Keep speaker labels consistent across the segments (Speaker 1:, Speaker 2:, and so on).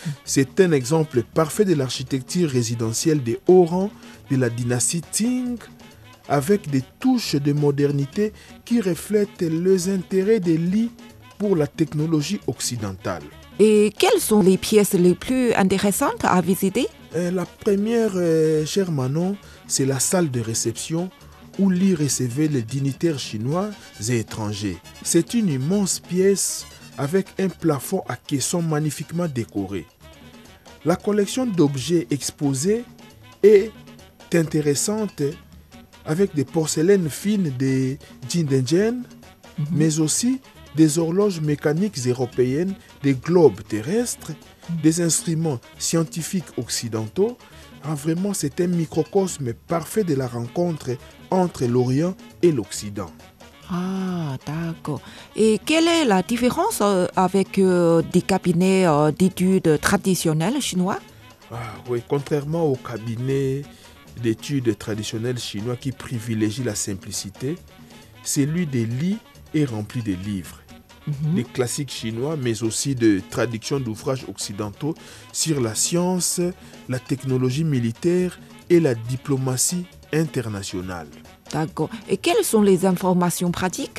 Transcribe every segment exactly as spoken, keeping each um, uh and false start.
Speaker 1: C'est un exemple parfait de l'architecture résidentielle des hauts rangs de la dynastie Qing, avec des touches de modernité qui reflètent les intérêts des Li pour la technologie occidentale.
Speaker 2: Et quelles sont les pièces les plus intéressantes à visiter?
Speaker 1: Euh, La première, euh, cher Manon, c'est la salle de réception où Li recevait les dignitaires chinois et étrangers. C'est une immense pièce avec un plafond à caissons magnifiquement décoré. La collection d'objets exposés est intéressante avec des porcelaines fines de Jingdezhen, mm-hmm. mais aussi des horloges mécaniques européennes, des globes terrestres, des instruments scientifiques occidentaux. Ah, vraiment, c'est un microcosme parfait de la rencontre entre l'Orient et l'Occident.
Speaker 2: Ah, d'accord. Et quelle est la différence euh, avec euh, des cabinets euh, d'études traditionnels chinois?
Speaker 1: Ah, oui, contrairement aux cabinets d'études traditionnels chinois qui privilégient la simplicité, celui des Li est rempli de livres. Mm-hmm. Des classiques chinois, mais aussi de traductions d'ouvrages occidentaux sur la science, la technologie militaire et la diplomatie internationale.
Speaker 2: D'accord. Et quelles sont les informations pratiques?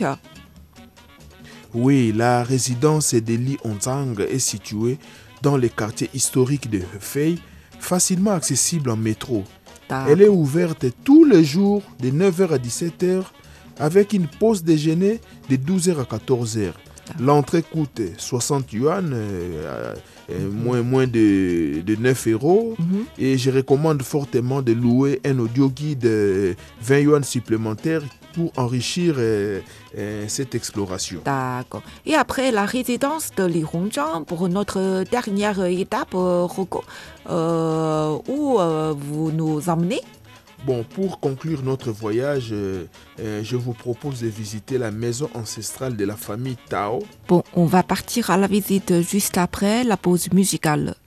Speaker 1: Oui, la résidence de Li Hongzhang est située dans le quartier historique de Hefei, facilement accessible en métro. D'accord. Elle est ouverte tous les jours de neuf heures à dix-sept heures avec une pause déjeuner de douze heures à quatorze heures. L'entrée coûte soixante yuan, euh, euh, moins, moins de, de neuf euros. Mm-hmm. Et je recommande fortement de louer un audio guide euh, vingt yuan supplémentaires pour enrichir euh, euh, cette exploration.
Speaker 2: D'accord. Et après la résidence de Li Hongzhang, pour notre dernière étape, euh, Rocco, euh, où euh, vous nous emmenez?
Speaker 1: Bon, pour conclure notre voyage, euh, euh, je vous propose de visiter la maison ancestrale de la famille Tao.
Speaker 2: Bon, on va partir à la visite juste après la pause musicale.